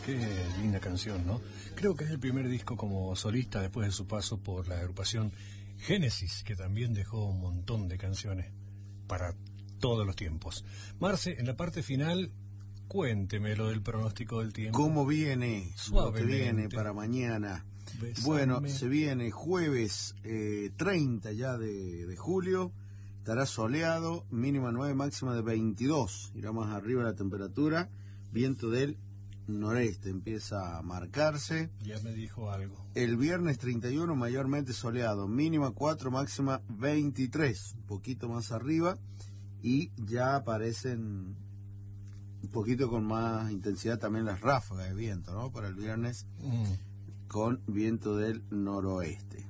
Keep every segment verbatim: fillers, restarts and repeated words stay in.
Qué linda canción, ¿no? Creo que es el primer disco como solista después de su paso por la agrupación Génesis, que también dejó un montón de canciones para todos los tiempos. Marce, en la parte final, cuénteme lo del pronóstico del tiempo. ¿Cómo viene? Suavemente. Lo que viene para mañana. Besame. Bueno, se viene jueves eh, treinta ya de, de julio. Estará soleado, mínima nueve, máxima de veintidós. Irá más arriba la temperatura. Viento del noreste empieza a marcarse. Ya me dijo algo. El viernes treinta y uno, mayormente soleado, mínima cuatro, máxima veintitrés. Un poquito más arriba. Y ya aparecen un poquito con más intensidad también las ráfagas de viento, ¿no? Para el viernes, mm. con viento del noroeste.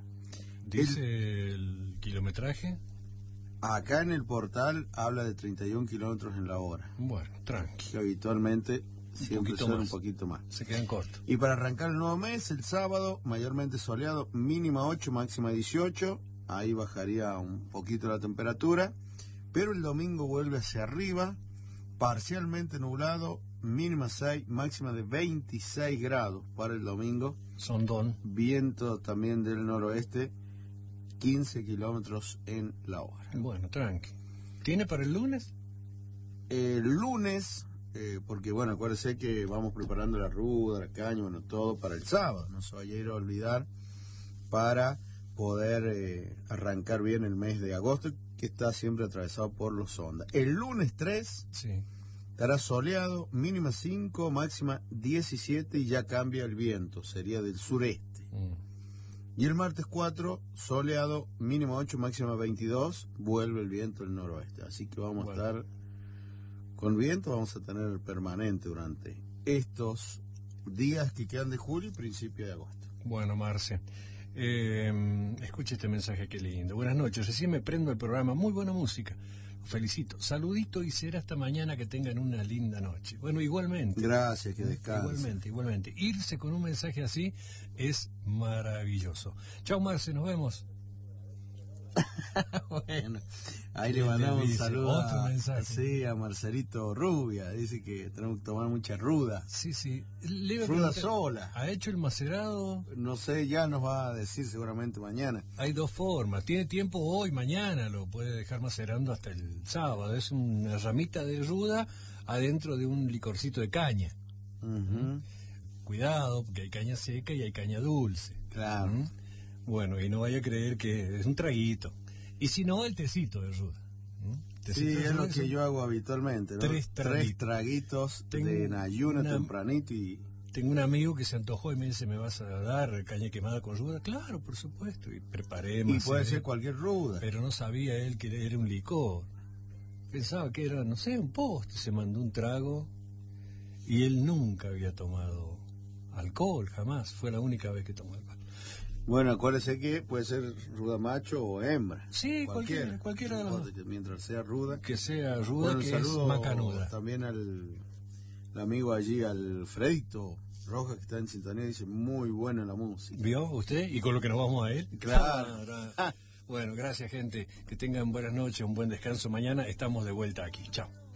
¿Dice el, el kilometraje? Acá en el portal habla de treinta y un kilómetros en la hora. Bueno, tranqui. Que habitualmente siempre son un poquito más. Se quedan cortos. Y para arrancar el nuevo mes, el sábado, mayormente soleado, mínima ocho, máxima dieciocho. Ahí bajaría un poquito la temperatura. Pero el domingo vuelve hacia arriba, parcialmente nublado, mínima seis, máxima de veintiséis grados para el domingo. Sondón. Viento también del noroeste, quince kilómetros en la hora. Bueno, tranqui. ¿Tiene para el lunes? El lunes, eh, porque bueno, acuérdese que vamos preparando la ruda, la caña, bueno, todo para el sábado. No se vaya a ir a olvidar para poder eh, arrancar bien el mes de agosto, que está siempre atravesado por los ondas. El lunes tres, sí, estará soleado, mínima cinco, máxima diecisiete, y ya cambia el viento, sería del sureste. Mm. Y el martes cuatro, soleado, mínima ocho, máxima veintidós, vuelve el viento del noroeste. Así que vamos bueno. a estar con viento, vamos a tener permanente durante estos días que quedan de julio y principio de agosto. Bueno, Marce, eh, escuche este mensaje, qué lindo. Buenas noches, recién me prendo el programa, muy buena música. Los felicito, saludito y será hasta mañana, que tengan una linda noche. Bueno, igualmente. Gracias, que descansen. Igualmente, igualmente. Irse con un mensaje así es maravilloso. Chau, Marce, nos vemos. Bueno, ahí le mandamos un saludo otro a, mensaje. Sí, a Marcelito Rubia. Dice que tenemos que tomar mucha ruda. Sí, sí. Le ruda sola. ¿Ha hecho el macerado? No sé, ya nos va a decir seguramente mañana. Hay dos formas. Tiene tiempo hoy, mañana lo puede dejar macerando hasta el sábado. Es una ramita de ruda adentro de un licorcito de caña. Uh-huh. Cuidado, porque hay caña seca y hay caña dulce. Claro. ¿Mm? Bueno, y no vaya a creer que es un traguito. Y si no, el tecito de ruda. ¿Mm? Tecito sí, de es lo que yo hago habitualmente, ¿no? Tres traguitos, Tres traguitos tengo de ayuno una, tempranito y... Tengo un amigo que se antojó y me dice, ¿me vas a dar caña quemada con ruda? Claro, por supuesto. Y preparé más. Y puede ser cualquier ruda. Pero no sabía él que era un licor. Pensaba que era, no sé, un postre. Se mandó un trago y él nunca había tomado alcohol, jamás. Fue la única vez que tomó alcohol. Bueno, acuérdese que puede ser ruda macho o hembra. Sí, cualquiera, cualquiera de las dos. Mientras sea ruda. Que sea ruda, bueno, que es macanuda. También al, al amigo allí, al Fredito Rojas, que está en sintonía, dice, muy buena la música. ¿Vio usted? ¿Y con lo que nos vamos a él? Claro. Bueno, gracias, gente. Que tengan buenas noches, un buen descanso. Mañana estamos de vuelta aquí. Chao.